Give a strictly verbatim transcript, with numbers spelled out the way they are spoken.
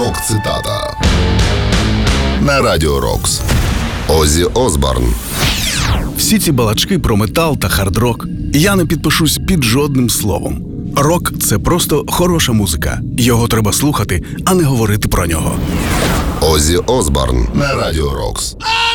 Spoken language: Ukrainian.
Рок-цитата на Радіо Рокс. Оззі Осборн. Всі ці балачки про метал та хард-рок я не підпишусь під жодним словом. Рок – це просто хороша музика. Його треба слухати, а не говорити про нього. Оззі Осборн на Радіо Рокс.